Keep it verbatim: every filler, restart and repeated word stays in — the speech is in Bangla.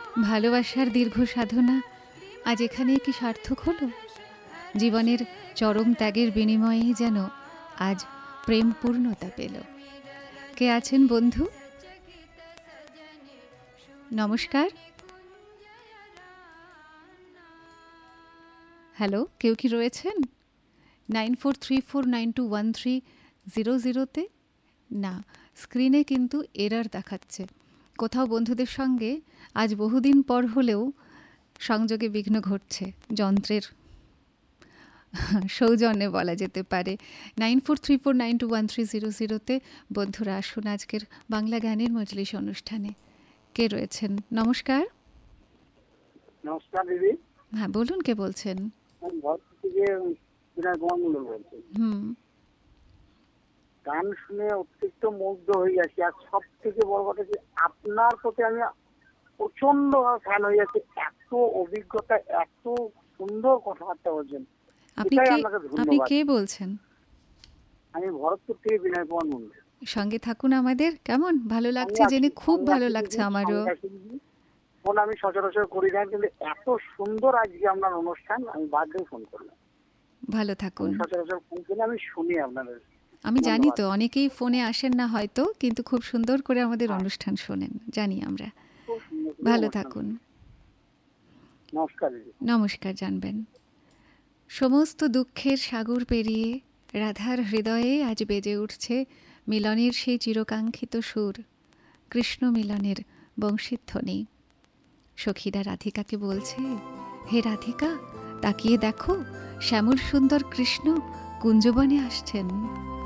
ভালোবাসার দীর্ঘ সাধনা আজ এখানে কি সার্থক হলো? জীবনের চরম ত্যাগের বিনিময়েই যেন আজ প্রেম পূর্ণতা পেল। কে আছেন বন্ধু? নমস্কার। হ্যালো, কেউ কি রয়েছেন? Nine four three four nine two one three zero জিরোতে না, স্ক্রিনে কিন্তু এরার দেখাচ্ছে। কোথাও বন্ধুদের সঙ্গে আজ বহুদিন পর হলেও সংযোগে বিঘ্ন ঘটছে, যন্ত্রের সৌজন্যে বলা যেতে পারে। Nine four three four nine two one three zero জিরোতে বন্ধুরা আসুন আজকের বাংলা গানের মজলিস অনুষ্ঠানে। কে রয়েছেন? নমস্কার। নমস্কার দিদি। হ্যাঁ বলুন, কে বলছেন? হুম, গান শুনে অত্যন্ত মুগ্ধ হয়ে যাচ্ছি। আর সব থেকে বড় কথা কি, আপনার প্রতি আমি প্রচন্ড ফ্যান হয়ে যাচ্ছি। এত অভিজ্ঞতা, এত সুন্দর কথাবার্তা বলছেন। আপনি এটাই কে আপনাকে আপনি ধন্যবাদ। কে বলছেন? আমি ভরতপুর থেকে বিনয় কুমার মন্ডল। সঙ্গে থাকুন আমাদের। কেমন ভালো লাগছে জেনে, খুব ভালো লাগছে আমারও। ফোন আমি সচরাচর করি না, কিন্তু এত সুন্দর আজকে আপনার অনুষ্ঠান, আমি বাধ্য ফোন করলাম। ভালো থাকুন। সচরাচর ফোন করে আমি শুনি আপনাদের। আমি জানি তো অনেকেই ফোনে আসেন না হয়তো, কিন্তু খুব সুন্দর করে আমাদের অনুষ্ঠান শোনেন, জানি আমরা। ভালো থাকুন। নমস্কার। নমস্কার জানবেন। সমস্ত দুঃখের সাগর পেরিয়ে রাধার হৃদয়ে আজ বেজে উঠছে মিলনের সেই চিরকাঙ্ক্ষিত সুর, কৃষ্ণ মিলনের বংশীধ্বনি। সখীরা রাধিকাকে বলছে, হে রাধিকা, তাকিয়ে দেখো, শ্যামল সুন্দর কৃষ্ণ কুঞ্জবনে আসছেন।